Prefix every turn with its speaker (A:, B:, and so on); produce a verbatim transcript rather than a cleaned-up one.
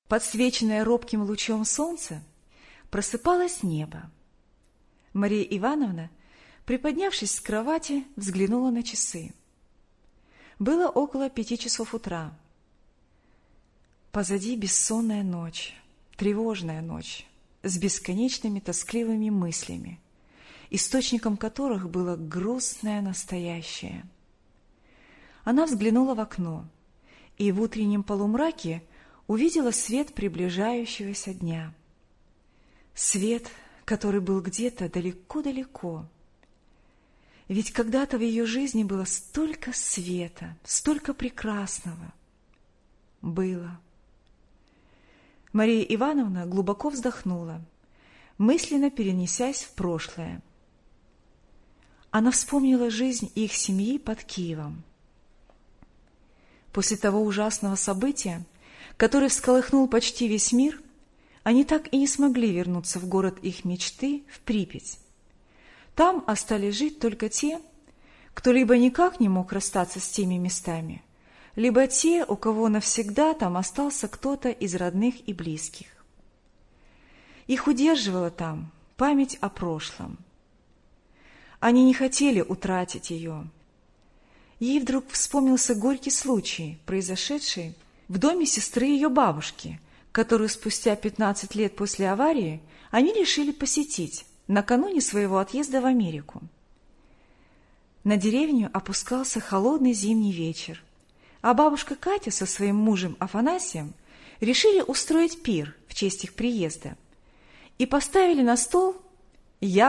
A: Подсвеченное робким лучом солнца, просыпалось небо. Мария Ивановна, приподнявшись с кровати, взглянула на часы. Было около пяти часов утра. Позади бессонная ночь, тревожная ночь, с бесконечными тоскливыми мыслями, источником которых было грустное настоящее. Она взглянула в окно и в утреннем полумраке увидела свет приближающегося дня. Свет, который был где-то далеко-далеко. Ведь когда-то в ее жизни было столько света, столько прекрасного. Было. Мария Ивановна глубоко вздохнула, мысленно перенесясь в прошлое. Она вспомнила жизнь их семьи под Киевом. После того ужасного события, который всколыхнул почти весь мир, они так и не смогли вернуться в город их мечты, в Припять. Там остались жить только те, кто либо никак не мог расстаться с теми местами, либо те, у кого навсегда там остался кто-то из родных и близких. Их удерживала там память о прошлом. Они не хотели утратить ее. Ей вдруг вспомнился горький случай, произошедший в доме сестры ее бабушки, которую спустя пятнадцать лет после аварии они решили посетить накануне своего отъезда в Америку. На деревню опускался холодный зимний вечер, а бабушка Катя со своим мужем Афанасием решили устроить пир в честь их приезда и поставили на стол яблоко